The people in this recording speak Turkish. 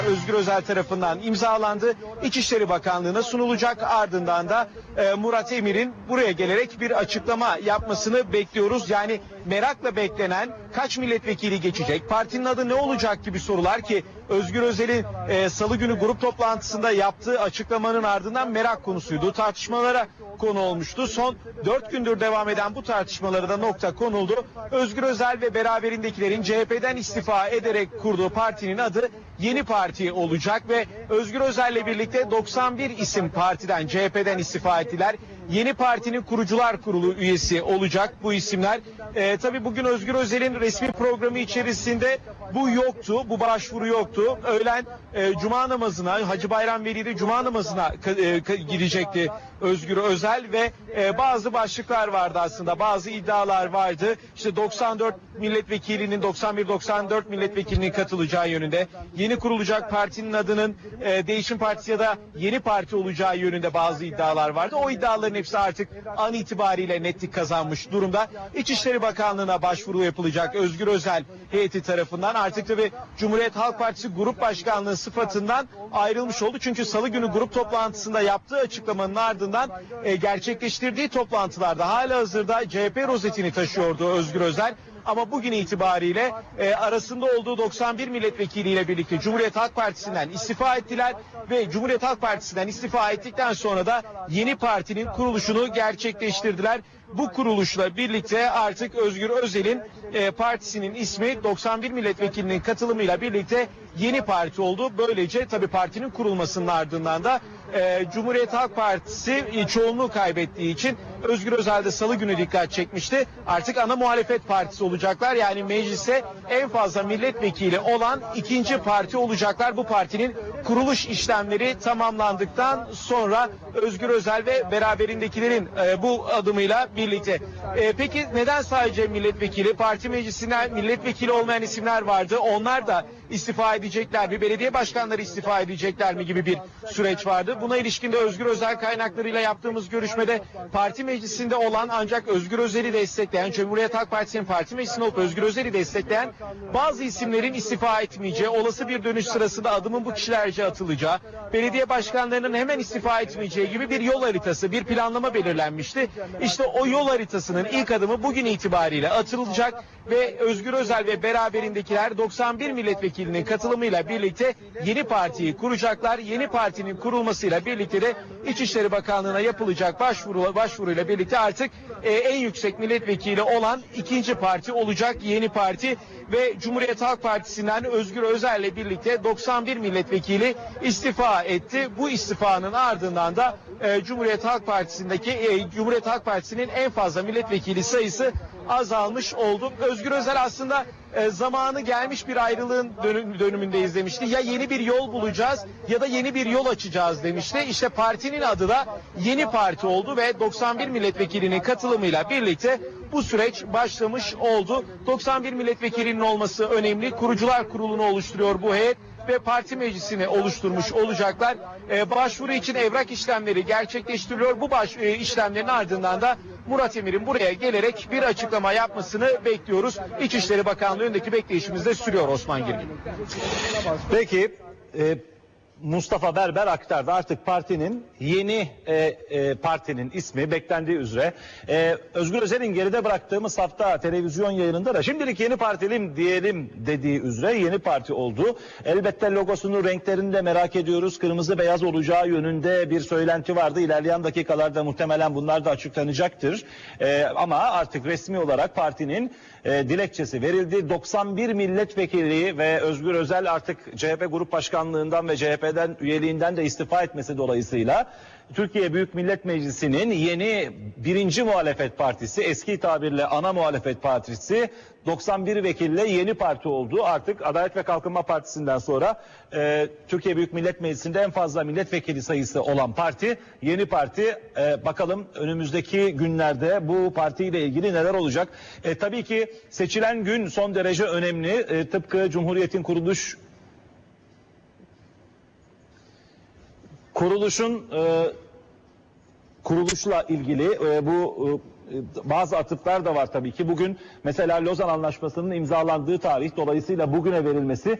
Özgür Özel tarafından imzalandı. İçişleri Bakanlığı'na sunulacak. Ardından da Murat Emir'in buraya gelerek bir açıklama yapmasını bekliyoruz. Yani merakla beklenen kaç milletvekili geçecek, partinin adı ne olacak gibi sorular ki Özgür Özel'in Salı günü grup toplantısında yaptığı açıklamanın ardından merak konusuydu. Tartışmalara konu olmuştu. Son 4 gündür devam eden bu tartışmalara da nokta konuldu. Özgür Özel ve beraberindekilerin CHP'den istifa ederek kurduğu partinin adı Yeni Parti olacak ve Özgür Özel'le birlikte 91 isim partiden, CHP'den istifa ettiler. Yeni Parti'nin Kurucular Kurulu üyesi olacak bu isimler. Tabii bugün Özgür Özel'in resmi programı içerisinde bu yoktu, bu başvuru yoktu. Öğlen Cuma namazına, Hacı Bayram Veli'de Cuma namazına girecekti Özgür Özel ve bazı başlıklar vardı aslında, bazı iddialar vardı. İşte 94 milletvekilinin, 91-94 milletvekilinin katılacağı yönünde, yeni kurulacak partinin adının Değişim Partisi ya da Yeni Parti olacağı yönünde bazı iddialar vardı. O iddiaların hepsi artık an itibariyle netlik kazanmış durumda. İçişleri Bakanlığı'na başvuru yapılacak Özgür Özel heyeti tarafından. Artık tabii Cumhuriyet Halk Partisi Grup Başkanlığı sıfatından ayrılmış oldu. Çünkü Salı günü grup toplantısında yaptığı açıklamanın ardından gerçekleştirdiği toplantılarda halihazırda CHP rozetini taşıyordu Özgür Özel. Ama bugün itibariyle arasında olduğu 91 milletvekiliyle birlikte Cumhuriyet Halk Partisi'nden istifa ettiler ve Cumhuriyet Halk Partisi'nden istifa ettikten sonra da Yeni Parti'nin kuruluşunu gerçekleştirdiler. Bu kuruluşla birlikte artık Özgür Özel'in partisinin ismi 91 milletvekilinin katılımıyla birlikte Yeni Parti oldu. Böylece tabii partinin kurulmasının ardından da Cumhuriyet Halk Partisi çoğunluğu kaybettiği için Özgür Özel de Salı günü dikkat çekmişti. Artık ana muhalefet partisi olacaklar. Yani meclise en fazla milletvekili olan ikinci parti olacaklar. Bu partinin kuruluş işlemleri tamamlandıktan sonra Özgür Özel ve beraberindekilerin bu adımıyla birlikte. Peki neden sadece milletvekili? Parti meclisinden milletvekili olmayan isimler vardı. Onlar da istifa edecekler mi? Belediye başkanları istifa edecekler mi gibi bir süreç vardı. Buna ilişkin de Özgür Özel kaynaklarıyla yaptığımız görüşmede parti meclisinde olan ancak Özgür Özel'i destekleyen, Cumhuriyet Halk Partisi'nin parti meclisinde olup Özgür Özel'i destekleyen bazı isimlerin istifa etmeyeceği, olası bir dönüş sırasında adımın bu kişilerce atılacağı, belediye başkanlarının hemen istifa etmeyeceği gibi bir yol haritası, bir planlama belirlenmişti. İşte o yol haritasının ilk adımı bugün itibariyle atılacak ve Özgür Özel ve beraberindekiler 91 milletvekilinin katılımıyla birlikte Yeni Parti'yi kuracaklar. Yeni Parti'nin kurulmasıyla birlikte de İçişleri Bakanlığı'na yapılacak başvuruyla birlikte artık en yüksek milletvekili olan ikinci parti olacak Yeni Parti ve Cumhuriyet Halk Partisi'nden Özgür Özel'le birlikte 91 milletvekili istifa etti. Bu istifanın ardından da Cumhuriyet Halk Partisi'nin en fazla milletvekili sayısı azalmış oldu. Özgür Özel aslında zamanı gelmiş bir ayrılığın dönümündeyiz demişti. Ya yeni bir yol bulacağız ya da yeni bir yol açacağız demişti. İşte partinin adı da Yeni Parti oldu ve 91 milletvekilinin katılımıyla birlikte bu süreç başlamış oldu. 91 milletvekilinin olması önemli. Kurucular Kurulu'nu oluşturuyor bu heyet ve parti meclisini oluşturmuş olacaklar. Başvuru için evrak işlemleri gerçekleştiriliyor. Bu işlemlerin ardından da Murat Emir'in buraya gelerek bir açıklama yapmasını bekliyoruz. İçişleri Bakanlığı önündeki bekleyişimiz de sürüyor Osman Girgin. Peki Mustafa Berber aktardı. Artık partinin yeni partinin ismi beklendiği üzere Özgür Özel'in geride bıraktığımız hafta televizyon yayınında da şimdilik Yeni Partilim diyelim dediği üzere Yeni Parti oldu. Elbette logosunun renklerini de merak ediyoruz. Kırmızı beyaz olacağı yönünde bir söylenti vardı. İlerleyen dakikalarda muhtemelen bunlar da açıklanacaktır. Ama artık resmi olarak partinin dilekçesi verildi. 91 milletvekili ve Özgür Özel artık CHP Grup Başkanlığından ve CHP'den üyeliğinden de istifa etmesi dolayısıyla Türkiye Büyük Millet Meclisi'nin yeni birinci muhalefet partisi, eski tabirle ana muhalefet partisi 91 vekille Yeni Parti oldu. Artık Adalet ve Kalkınma Partisi'nden sonra Türkiye Büyük Millet Meclisi'nde en fazla milletvekili sayısı olan parti Yeni Parti. Bakalım önümüzdeki günlerde bu partiyle ilgili neler olacak? Tabii ki seçilen gün son derece önemli. Tıpkı Cumhuriyet'in kuruluşla ilgili bu bazı atıflar da var tabii ki. Bugün mesela Lozan Anlaşması'nın imzalandığı tarih, dolayısıyla bugüne verilmesi